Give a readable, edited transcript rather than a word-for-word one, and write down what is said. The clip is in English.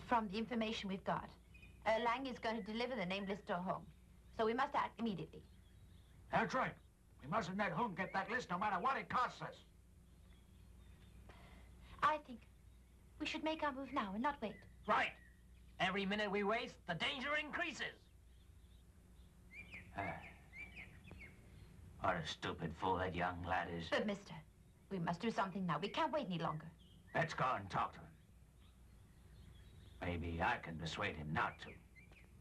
From the information we've got, Lang is going to deliver the nameless to home. So we must act immediately. That's right. We mustn't let Hung get that list no matter what it costs us. I think we should make our move now and not wait. Right. Every minute we waste, the danger increases. What a stupid fool that young lad is. But, mister, we must do something now. We can't wait any longer. Let's go and talk to him. Maybe I can persuade him not to.